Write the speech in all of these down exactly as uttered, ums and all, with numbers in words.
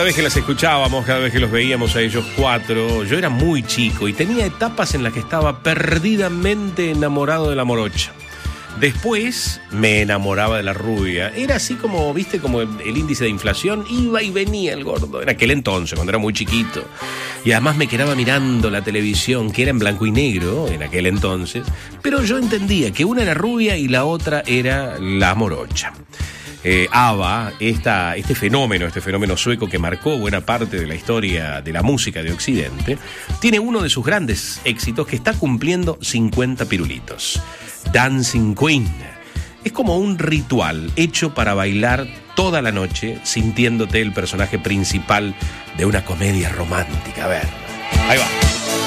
vez que las escuchábamos, cada vez que los veíamos a ellos cuatro, yo era muy chico y tenía etapas en las que estaba perdidamente enamorado de la morocha. Después me enamoraba de la rubia. Era así como, viste, como el, el índice de inflación. Iba y venía el gordo. En aquel entonces, cuando era muy chiquito. Y además me quedaba mirando la televisión, que era en blanco y negro en aquel entonces. Pero yo entendía que una era rubia y la otra era la morocha. Eh, ABBA, esta, este fenómeno, este fenómeno sueco que marcó buena parte de la historia de la música de Occidente, tiene uno de sus grandes éxitos que está cumpliendo cincuenta pirulitos. Dancing Queen. Es como un ritual hecho para bailar toda la noche sintiéndote el personaje principal de una comedia romántica. A ver, ahí va.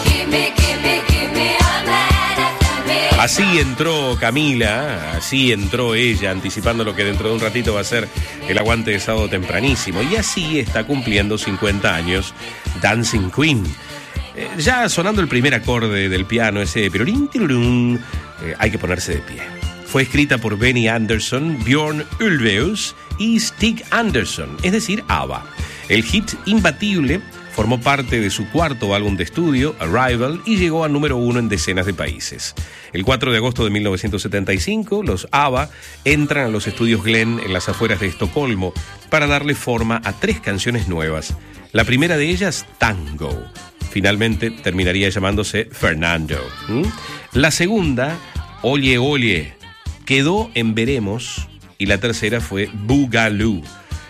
Así entró Camila, así entró ella, anticipando lo que dentro de un ratito va a ser el aguante de sábado tempranísimo. Y así está cumpliendo cincuenta años Dancing Queen. Eh, ya sonando el primer acorde del piano, ese pirurín, tirurín, eh, hay que ponerse de pie. Fue escrita por Benny Andersson, Björn Ulvaeus y Stig Andersson, es decir, ABBA. El hit imbatible formó parte de su cuarto álbum de estudio, Arrival, y llegó a número uno en decenas de países. El cuatro de agosto de mil novecientos setenta y cinco, los ABBA entran a los estudios Glenn en las afueras de Estocolmo para darle forma a tres canciones nuevas. La primera de ellas, Tango. Finalmente terminaría llamándose Fernando. ¿Mm? La segunda, Oye Oye, quedó en Veremos, y la tercera fue Boogaloo.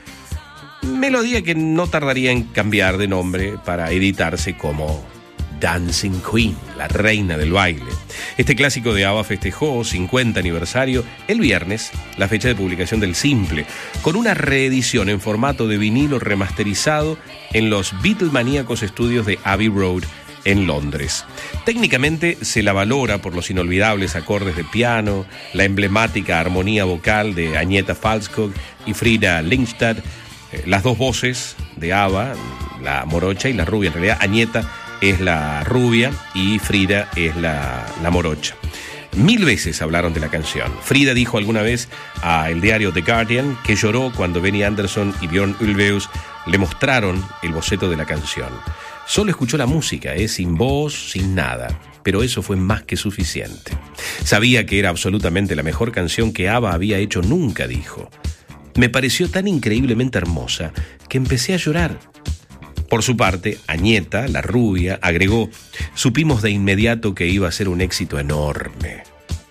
Melodía que no tardaría en cambiar de nombre para editarse como Dancing Queen, la reina del baile. Este clásico de ABBA festejó cincuenta aniversario el viernes, la fecha de publicación del simple, con una reedición en formato de vinilo remasterizado en los Beatlemaníacos estudios de Abbey Road en Londres. Técnicamente se la valora por los inolvidables acordes de piano, la emblemática armonía vocal de Agnetha Fältskog y Frida Lindstad, las dos voces de ABBA, la morocha y la rubia. En realidad Agnetha es la rubia y Frida es la, la morocha. Mil veces hablaron de la canción. Frida dijo alguna vez a el diario The Guardian que lloró cuando Benny Andersson y Björn Ulvaeus le mostraron el boceto de la canción. Solo escuchó la música, ¿eh? Sin voz, sin nada, pero eso fue más que suficiente. Sabía que era absolutamente la mejor canción que ABBA había hecho nunca, dijo. Me pareció tan increíblemente hermosa que empecé a llorar. Por su parte, Agnetha, la rubia, agregó: supimos de inmediato que iba a ser un éxito enorme.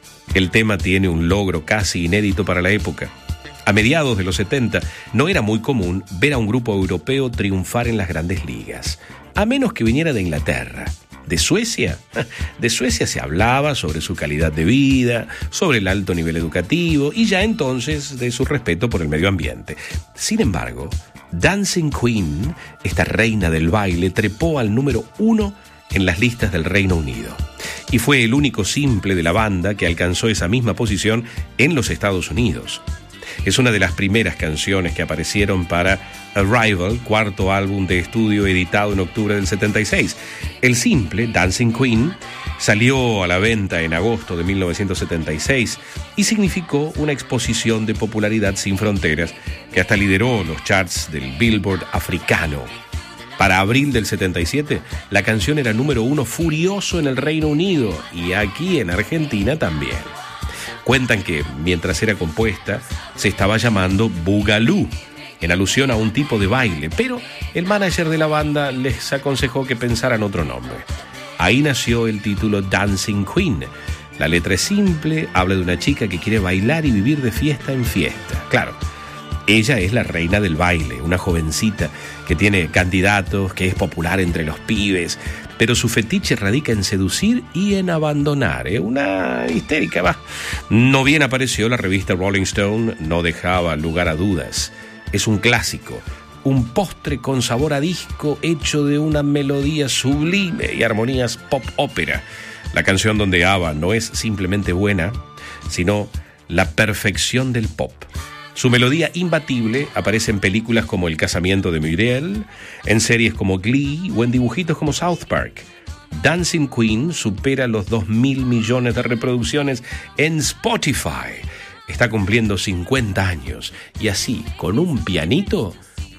El tema tiene un logro casi inédito para la época. A mediados de los setenta no era muy común ver a un grupo europeo triunfar en las grandes ligas, a menos que viniera de Inglaterra. ¿De Suecia? De Suecia se hablaba sobre su calidad de vida, sobre el alto nivel educativo y ya entonces de su respeto por el medio ambiente. Sin embargo, Dancing Queen, esta reina del baile, trepó al número uno en las listas del Reino Unido. Y fue el único simple de la banda que alcanzó esa misma posición en los Estados Unidos. Es una de las primeras canciones que aparecieron para Arrival, cuarto álbum de estudio editado en octubre del setenta y seis. El simple, Dancing Queen, salió a la venta en agosto de mil novecientos setenta y seis y significó una exposición de popularidad sin fronteras que hasta lideró los charts del Billboard africano. Para abril del setenta y siete, la canción era número uno furioso en el Reino Unido y aquí en Argentina también. Cuentan que, mientras era compuesta, se estaba llamando Boogaloo, en alusión a un tipo de baile, pero el manager de la banda les aconsejó que pensaran otro nombre. Ahí nació el título Dancing Queen. La letra es simple, habla de una chica que quiere bailar y vivir de fiesta en fiesta. Claro, ella es la reina del baile, una jovencita que tiene candidatos, que es popular entre los pibes, pero su fetiche radica en seducir y en abandonar, ¿eh? Una histérica, va. No bien apareció, la revista Rolling Stone no dejaba lugar a dudas. Es un clásico, un postre con sabor a disco hecho de una melodía sublime y armonías pop ópera. La canción donde ABBA no es simplemente buena, sino la perfección del pop. Su melodía imbatible aparece en películas como El casamiento de Muriel, en series como Glee o en dibujitos como South Park. Dancing Queen supera los dos mil millones de reproducciones en Spotify. Está cumpliendo cincuenta años y así, con un pianito,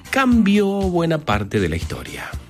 cambió buena parte de la historia.